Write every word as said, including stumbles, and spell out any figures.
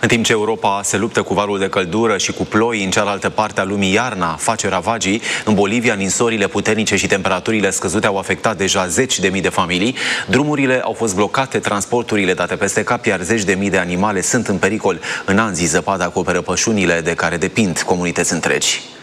În timp ce Europa se luptă cu valul de căldură și cu ploi, în cealaltă parte a lumii iarna face ravagii. În Bolivia, ninsorile puternice și temperaturile scăzute au afectat deja zeci de mii de familii. Drumurile au fost blocate, transporturile date peste cap, iar zeci de mii de animale sunt în pericol. În Anzi, zăpada acoperă pășunile de care depind comunități întregi.